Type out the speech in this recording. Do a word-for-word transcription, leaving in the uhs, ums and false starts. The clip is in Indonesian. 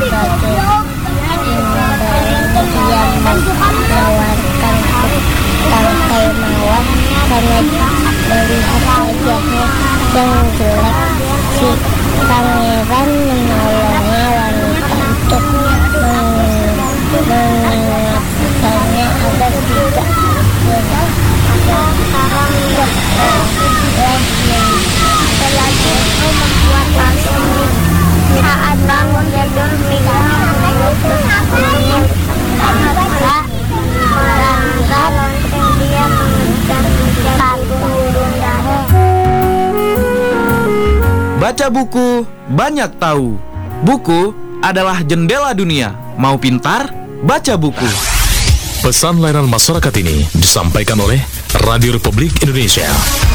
sebagai imbalan ia menawarkan tangkai mawar karena melihat wajahnya yang jelek. Si pangeran menolongnya wanita untuk mengingatkannya agar tidak setelah itu membuat langsung saat bangun tidur minum menit berangkat dia mengejar patung bundanya. Baca buku, banyak tahu. Buku adalah jendela dunia. Mau pintar, baca buku. Pesan layanan masyarakat ini disampaikan oleh Radio Republik Indonesia.